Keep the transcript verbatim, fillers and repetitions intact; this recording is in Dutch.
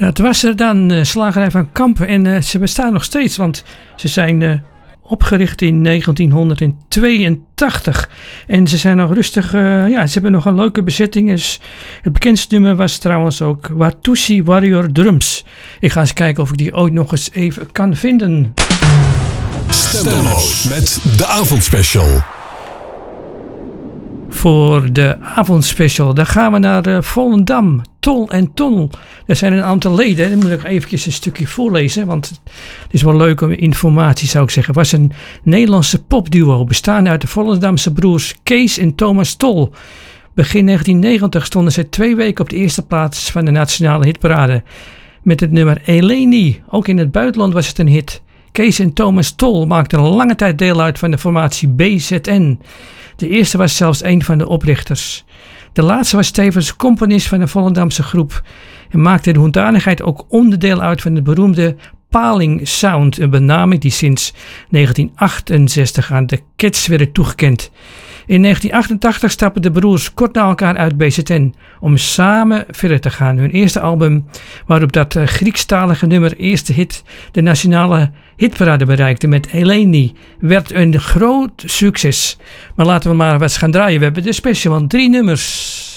Het was er dan, uh, slagerij van Kampen. En uh, ze bestaan nog steeds, want ze zijn uh, opgericht in negentienhonderdtweeëntachtig. En ze zijn nog rustig, uh, ja, ze hebben nog een leuke bezetting. Dus het bekendste nummer was trouwens ook Watusi Warrior Drums. Ik ga eens kijken of ik die ooit nog eens even kan vinden. Stemloos met de avondspecial. Voor de avondspecial, dan gaan we naar uh, Volendam, Tol en Tonnel. Er zijn een aantal leden, dan moet ik eventjes een stukje voorlezen, want het is wel leuk om informatie, zou ik zeggen. Het was een Nederlandse popduo, bestaande uit de Volendamse broers Kees en Thomas Tol. Begin negentien negentig stonden ze twee weken op de eerste plaats van de nationale hitparade met het nummer Eleni. Ook in het buitenland was het een hit. Kees en Thomas Tol maakten een lange tijd deel uit van de formatie B Z N. De eerste was zelfs een van de oprichters. De laatste was tevens componist van de Volendamse groep en maakte de hoedanigheid ook onderdeel uit van de beroemde Paling Sound, een benaming die sinds negentien achtenzestig aan de Cats werd toegekend. In negentien achtentachtig stapten de broers kort na elkaar uit B Z N om samen verder te gaan. Hun eerste album, waarop dat uh, Griekstalige nummer eerste hit de nationale hitparade bereikte met Eleni, werd een groot succes. Maar laten we maar wat gaan draaien. We hebben de special van drie nummers.